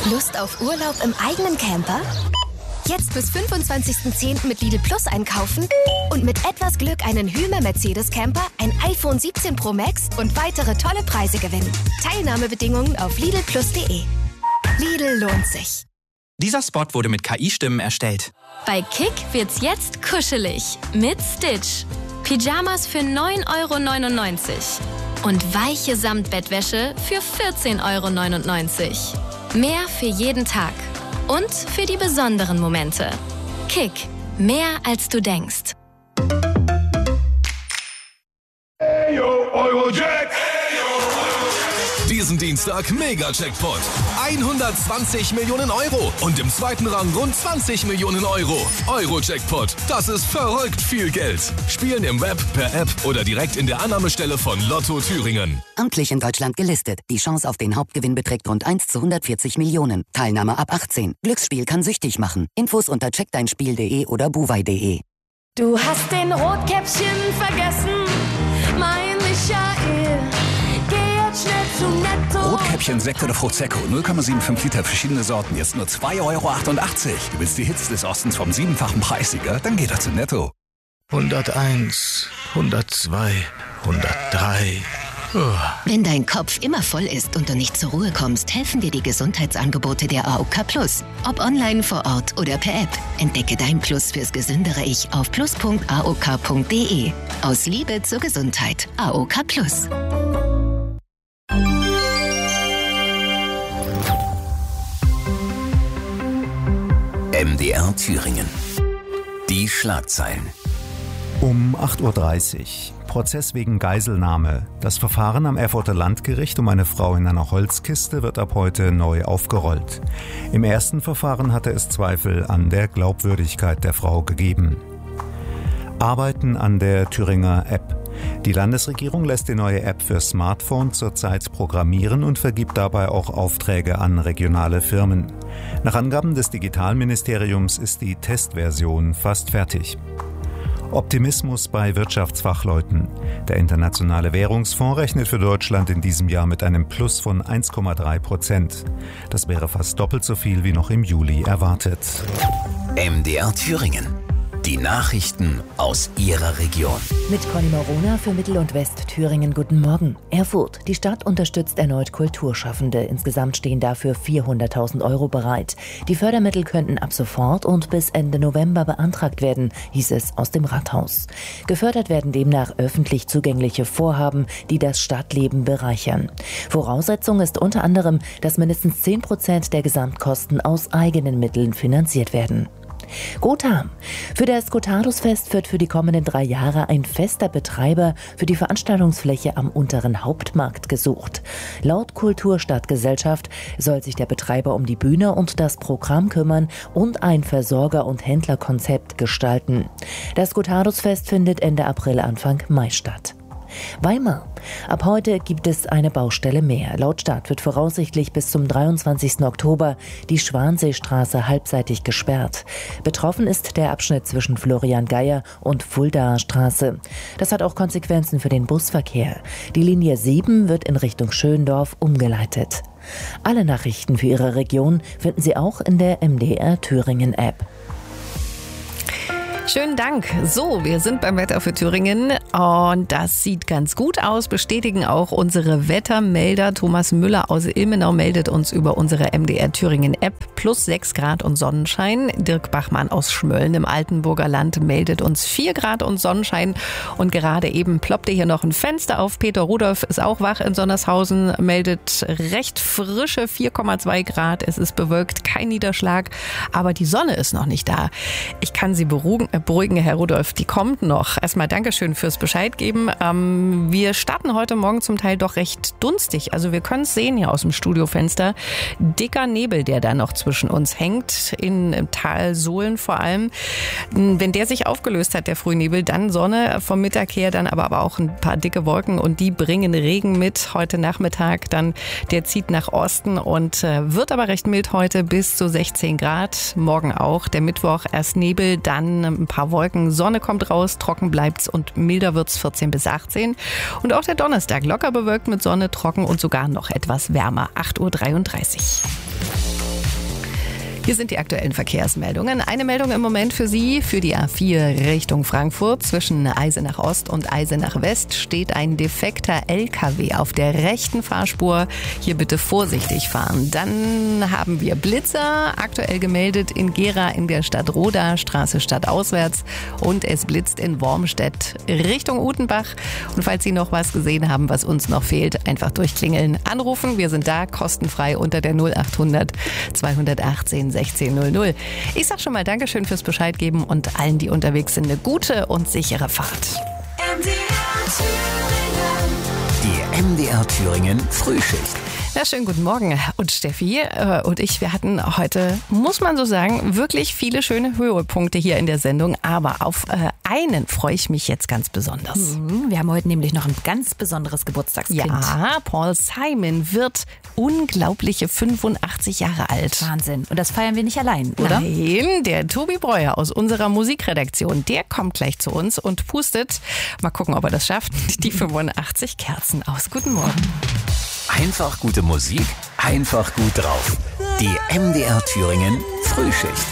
Lust auf Urlaub im eigenen Camper? Jetzt bis 25.10. mit Lidl Plus einkaufen und mit etwas Glück einen Hymer Mercedes Camper, ein iPhone 17 Pro Max und weitere tolle Preise gewinnen. Teilnahmebedingungen auf lidlplus.de. Lidl lohnt sich. Dieser Spot wurde mit KI-Stimmen erstellt. Bei Kick wird's jetzt kuschelig mit Stitch. Pyjamas für 9,99 € und weiche Samtbettwäsche für 14,99 €. Mehr für jeden Tag und für die besonderen Momente. Kick, mehr als du denkst. Eurojack! Diesen Dienstag Mega-Jackpot. 120 Millionen Euro und im zweiten Rang rund 20 Millionen Euro. Euro-Jackpot, das ist verrückt viel Geld. Spielen im Web, per App oder direkt in der Annahmestelle von Lotto Thüringen. Amtlich in Deutschland gelistet. Die Chance auf den Hauptgewinn beträgt rund 1 zu 140 Millionen. Teilnahme ab 18. Glücksspiel kann süchtig machen. Infos unter checkdeinspiel.de oder buwei.de. Du hast den Rotkäppchen vergessen, mein Michael. Geh jetzt schnell zu Netto. Rotkäppchen, Sekt oder Prosecco, 0,75 Liter, verschiedene Sorten, jetzt nur 2,88 €. Du willst die Hits des Ostens vom 7-fachen Preissieger? Dann geh doch zu Netto. 101, 102, 103. Wenn dein Kopf immer voll ist und du nicht zur Ruhe kommst, helfen dir die Gesundheitsangebote der AOK Plus. Ob online, vor Ort oder per App. Entdecke dein Plus fürs gesündere Ich auf plus.aok.de. Aus Liebe zur Gesundheit. AOK Plus. MDR Thüringen. Die Schlagzeilen. Um 8:30 Uhr. Prozess wegen Geiselnahme. Das Verfahren am Erfurter Landgericht um eine Frau in einer Holzkiste wird ab heute neu aufgerollt. Im ersten Verfahren hatte es Zweifel an der Glaubwürdigkeit der Frau gegeben. Arbeiten an der Thüringer App. Die Landesregierung lässt die neue App für Smartphone zurzeit programmieren und vergibt dabei auch Aufträge an regionale Firmen. Nach Angaben des Digitalministeriums ist die Testversion fast fertig. Optimismus bei Wirtschaftsfachleuten. Der Internationale Währungsfonds rechnet für Deutschland in diesem Jahr mit einem Plus von 1,3%. Das wäre fast doppelt so viel wie noch im Juli erwartet. MDR Thüringen. Die Nachrichten aus Ihrer Region. Mit Conny Morona für Mittel- und Westthüringen. Guten Morgen. Erfurt. Die Stadt unterstützt erneut Kulturschaffende. Insgesamt stehen dafür 400.000 € bereit. Die Fördermittel könnten ab sofort und bis Ende November beantragt werden, hieß es aus dem Rathaus. Gefördert werden demnach öffentlich zugängliche Vorhaben, die das Stadtleben bereichern. Voraussetzung ist unter anderem, dass mindestens 10% der Gesamtkosten aus eigenen Mitteln finanziert werden. Gotha. Für das Gotthardus-Fest wird für die kommenden 3 Jahre ein fester Betreiber für die Veranstaltungsfläche am unteren Hauptmarkt gesucht. Laut Kulturstadtgesellschaft soll sich der Betreiber um die Bühne und das Programm kümmern und ein Versorger- und Händlerkonzept gestalten. Das Gotthardus-Fest findet Ende April, Anfang Mai statt. Weimar. Ab heute gibt es eine Baustelle mehr. Laut Stadt wird voraussichtlich bis zum 23. Oktober die Schwanseestraße halbseitig gesperrt. Betroffen ist der Abschnitt zwischen Florian Geier und Fuldaer Straße. Das hat auch Konsequenzen für den Busverkehr. Die Linie 7 wird in Richtung Schöndorf umgeleitet. Alle Nachrichten für Ihre Region finden Sie auch in der MDR Thüringen App. Schönen Dank. So, wir sind beim Wetter für Thüringen und das sieht ganz gut aus, bestätigen auch unsere Wettermelder. Thomas Müller aus Ilmenau meldet uns über unsere MDR Thüringen App plus 6 Grad und Sonnenschein. Dirk Bachmann aus Schmölln im Altenburger Land meldet uns 4 Grad und Sonnenschein und gerade eben ploppte hier noch ein Fenster auf. Peter Rudolph ist auch wach in Sonnershausen, meldet recht frische 4,2 Grad. Es ist bewölkt, kein Niederschlag, aber die Sonne ist noch nicht da. Ich kann Sie beruhigen, Herr Rudolph, die kommt noch. Erstmal Dankeschön fürs Bescheid geben. Wir starten heute Morgen zum Teil doch recht dunstig. Also wir können es sehen hier aus dem Studiofenster. Dicker Nebel, der da noch zwischen uns hängt, in Talsohlen vor allem. Wenn der sich aufgelöst hat, der Frühnebel, dann Sonne vom Mittag her, dann aber auch ein paar dicke Wolken und die bringen Regen mit. Heute Nachmittag dann, der zieht nach Osten und wird aber recht mild heute bis zu 16 Grad. Morgen auch, der Mittwoch erst Nebel, dann ein paar Wolken, Sonne kommt raus, trocken bleibt's und milder wird's 14 bis 18. Und auch der Donnerstag locker bewölkt mit Sonne, trocken und sogar noch etwas wärmer, 8:33 Uhr. Hier sind die aktuellen Verkehrsmeldungen. Eine Meldung im Moment für Sie. Für die A4 Richtung Frankfurt zwischen Eisenach Ost und Eisenach West steht ein defekter LKW auf der rechten Fahrspur. Hier bitte vorsichtig fahren. Dann haben wir Blitzer, aktuell gemeldet in Gera in der Stadt Roda, Straße stadtauswärts. Und es blitzt in Wormstedt Richtung Utenbach. Und falls Sie noch was gesehen haben, was uns noch fehlt, einfach durchklingeln, anrufen. Wir sind da, kostenfrei unter der 0800 218 1600. Ich sag schon mal Dankeschön fürs Bescheid geben und allen, die unterwegs sind, eine gute und sichere Fahrt. Die MDR Thüringen Frühschicht. Ja, schönen guten Morgen. Und Steffi und ich, wir hatten heute, muss man so sagen, wirklich viele schöne Höhepunkte hier in der Sendung. Aber auf einen freue ich mich jetzt ganz besonders. Wir haben heute nämlich noch ein ganz besonderes Geburtstagskind. Ja, Paul Simon wird unglaubliche 85 Jahre alt. Wahnsinn. Und das feiern wir nicht allein, oder? Nein, der Tobi Breuer aus unserer Musikredaktion, der kommt gleich zu uns und pustet, mal gucken, ob er das schafft, die 85 Kerzen aus. Guten Morgen. Einfach gute Musik, einfach gut drauf. Die MDR Thüringen Frühschicht.